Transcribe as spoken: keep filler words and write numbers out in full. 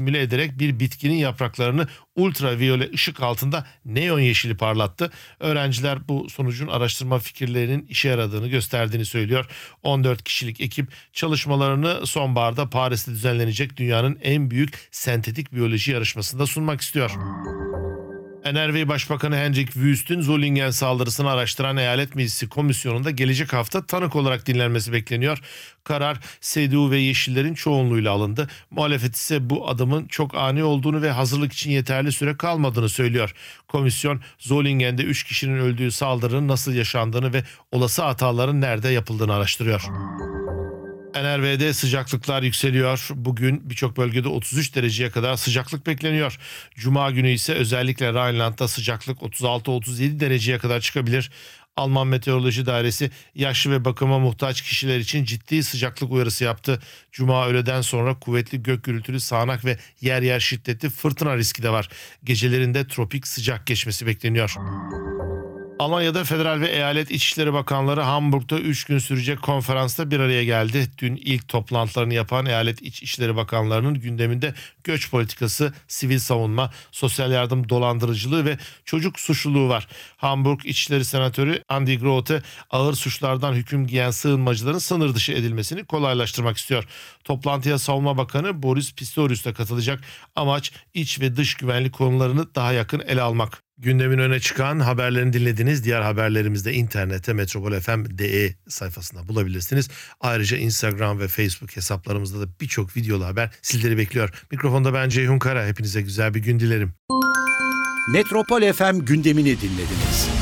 simüle ederek bir bitkinin yapraklarını ultraviyole ışık altında neon yeşili parlattı. Öğrenciler bu sonucun araştırma fikirlerinin işe yaradığını gösterdiğini söylüyor. on dört kişilik ekip çalışmalarını sonbaharda Paris'te düzenlenecek dünyanın en büyük sentetik biyoloji yarışmasında sunmak istiyor. N R V Başbakanı Hendrik Wüst'ün Solingen saldırısını araştıran Eyalet Meclisi Komisyonu'nda gelecek hafta tanık olarak dinlenmesi bekleniyor. Karar C D U ve Yeşillerin çoğunluğuyla alındı. Muhalefet ise bu adımın çok ani olduğunu ve hazırlık için yeterli süre kalmadığını söylüyor. Komisyon Solingen'de üç kişinin öldüğü saldırının nasıl yaşandığını ve olası hataların nerede yapıldığını araştırıyor. N R V'de sıcaklıklar yükseliyor. Bugün birçok bölgede otuz üç dereceye kadar sıcaklık bekleniyor. Cuma günü ise özellikle Rhineland'da sıcaklık otuz altı otuz yedi dereceye kadar çıkabilir. Alman Meteoroloji Dairesi yaşlı ve bakıma muhtaç kişiler için ciddi sıcaklık uyarısı yaptı. Cuma öğleden sonra kuvvetli gök gürültülü sağanak ve yer yer şiddetli fırtına riski de var. Gecelerinde tropik sıcak geçmesi bekleniyor. Almanya'da federal ve eyalet İçişleri Bakanları Hamburg'da üç gün sürecek konferansta bir araya geldi. Dün ilk toplantılarını yapan eyalet İçişleri Bakanlarının gündeminde göç politikası, sivil savunma, sosyal yardım dolandırıcılığı ve çocuk suçluluğu var. Hamburg İçişleri Senatörü Andi Grote ağır suçlardan hüküm giyen sığınmacıların sınır dışı edilmesini kolaylaştırmak istiyor. Toplantıya Savunma Bakanı Boris Pistorius da katılacak. Amaç iç ve dış güvenlik konularını daha yakın ele almak. Gündemin öne çıkan haberlerini dinlediniz. Diğer haberlerimizde internette metropol f m nokta d e sayfasında bulabilirsiniz. Ayrıca Instagram ve Facebook hesaplarımızda da birçok videolu haber sizleri bekliyor. Mikrofonda ben Ceyhun Kara. Hepinize güzel bir gün dilerim. Metropol F M gündemini dinlediniz.